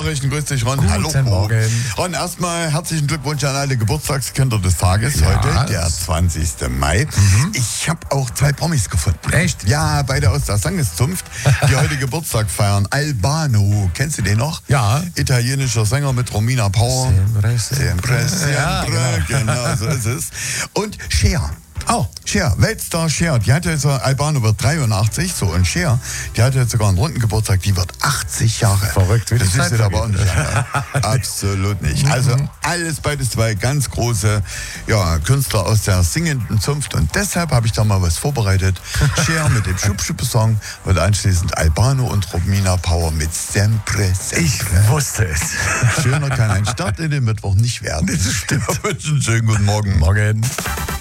Nachrichten. Grüß dich, Ron. Guten Hallo. Morgen. Ron, erstmal herzlichen Glückwunsch an alle Geburtstagskinder des Tages. Heute, der 20. Mai. Ich habe auch 2 Promis gefunden. Echt? Ja, beide aus der Sangeszunft, die heute Geburtstag feiern. Albano, kennst du den noch? Ja. Italienischer Sänger mit Romina Power. Sempre, Ja, genau so ist es. Und Cher. Oh. Cher, Weltstar Cher, die hatte jetzt, Albano wird 83, so, und Cher, die hatte jetzt sogar einen runden Geburtstag, die wird 80 Jahre. Verrückt, wie die das Zeit ist aber auch nicht vergeht. Absolut nicht. Also alles beides 2 ganz große Künstler aus der singenden Zunft, und deshalb habe ich da mal was vorbereitet. Cher mit dem Schub-Schub-Song und anschließend Albano und Romina Power mit Sempre, Sempre. Ich wusste es. Schöner kann ein Start in den Mittwoch nicht werden. Das stimmt. Einen schönen guten Morgen. Morgen.